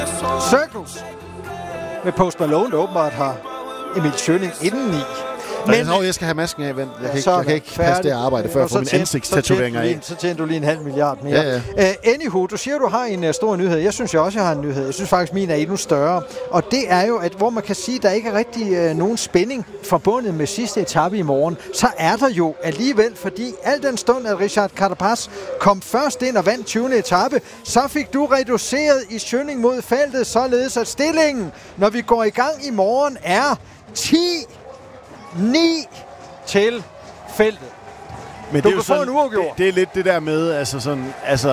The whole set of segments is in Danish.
Circles med Post Malone, der åbenbart har Emil Schønning indeni. Men jeg skal have masken af, vent. Jeg kan ikke passe det arbejde før for mine ansigtstatoveringer af. Så tjener du lige 500 million mere. Ja. Anywho, du siger, du har en stor nyhed. Jeg synes også, jeg har en nyhed. Jeg synes faktisk, min er endnu større. Og det er jo, at hvor man kan sige, at der ikke er rigtig nogen spænding forbundet med sidste etape i morgen, så er der jo alligevel, fordi al den stund, at Richard Carapaz kom først ind og vandt 20. etape, så fik du reduceret i Schønning mod feltet, således at stillingen, når vi går i gang i morgen, er 10-9 til feltet. Men du det er kan jo få sådan, en uafgjort. Det er lidt det der med, sådan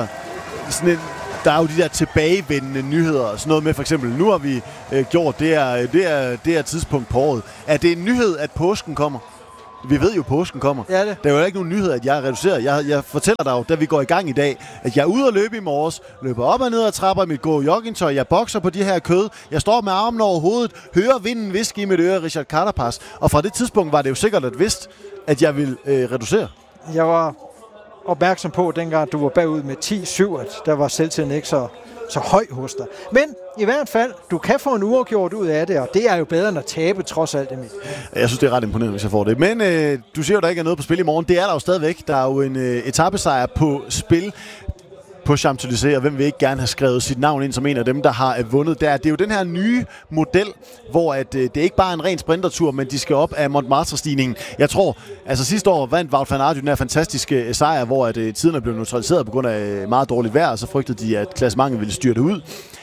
en, der er jo de der tilbagevendende nyheder, sådan noget med for eksempel, nu har vi gjort det her tidspunkt på året. Er det en nyhed, at påsken kommer? Vi ved jo, at påsken kommer. Ja, det. Der er jo ikke nogen nyhed, at jeg er reduceret. Jeg fortæller dig jo, da vi går i gang i dag, at jeg er ude at løbe i morges, løber op og ned ad trapper i mit joggingtøj, jeg bokser på de her kød, jeg står med armen over hovedet, hører vinden viske i mit øre, Richard Carapaz. Og fra det tidspunkt var det jo sikkert at vidst, at jeg ville reducere. Jeg var opmærksom på, dengang du var bagud med 10-7, at der var selvtiden ikke så høj hos dig. Men i hvert fald, du kan få en uafgjort ud af det, og det er jo bedre end at tabe, trods alt det. Jeg synes, det er ret imponerende, hvis jeg får det. Men du siger jo, der ikke er noget på spil i morgen. Det er der jo stadigvæk. Der er jo en etapesejr på spil på Champs-Élysées, og hvem vil ikke gerne have skrevet sit navn ind som en af dem, der har vundet der. Det er jo den her nye model, hvor at, det ikke bare er en ren sprintertur, men de skal op af Montmartre-stigningen. Jeg tror, altså sidste år vandt Wout van Aert den her fantastiske sejr, hvor at, tiden er blevet neutraliseret på grund af meget dårligt vejr, og så frygtede de, at klassementet ville styrte ud.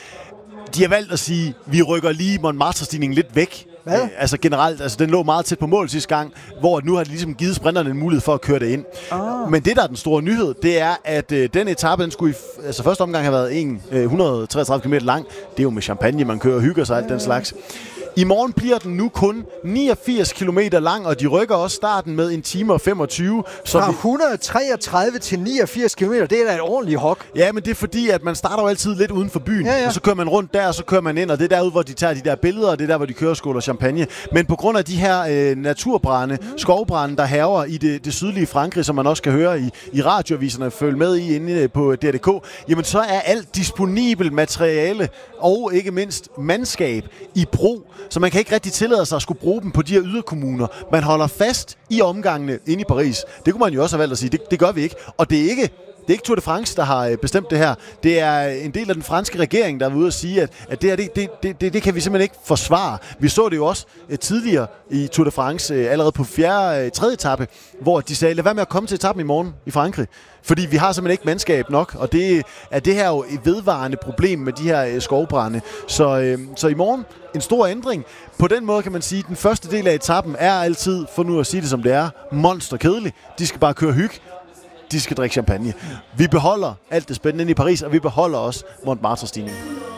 De har valgt at sige, at vi rykker lige Montmartre-stigningen lidt væk. Altså generelt, den lå meget tæt på mål sidste gang, hvor nu har de ligesom givet sprinterne en mulighed for at køre det ind. Men det, der er den store nyhed, det er, at den etape, den skulle første omgang have været 133 km lang. Det er jo med champagne, man kører og hygger sig, alt den slags. I morgen bliver den nu kun 89 km lang, og de rykker også starten med 1 time og 25. Fra 133 til 89 km, det er da et ordentligt hok. Ja, men det er fordi, at man starter jo altid lidt uden for byen, og så kører man rundt der, og så kører man ind, og det er derude, hvor de tager de der billeder, og det er der, hvor de kører skåler champagne. Men på grund af de her naturbrande, skovbrande, der hærger i det sydlige Frankrig, som man også kan høre i radioaviserne, følge med i inde på DRDK, jamen så er alt disponibel materiale og ikke mindst mandskab i brug. Så man kan ikke rigtig tillade sig at skulle bruge dem på de her yderkommuner. Man holder fast i omgangene inde i Paris. Det kunne man jo også have valgt at sige. Det gør vi ikke. Og det er ikke Tour de France, der har bestemt det her. Det er en del af den franske regering, der er ude at sige, at det her, det kan vi simpelthen ikke forsvare. Vi så det jo også tidligere i Tour de France, allerede på tredje etape, hvor de sagde, lad være med at komme til etappen i morgen i Frankrig. Fordi vi har simpelthen ikke mandskab nok, og det her jo et vedvarende problem med de her skovbrande. Så i morgen en stor ændring. På den måde kan man sige, at den første del af etappen er altid, for nu at sige det som det er, monsterkedelig. De skal bare køre hygge. De skal drikke champagne. Vi beholder alt det spændende i Paris, og vi beholder også Montmartre-stigningen.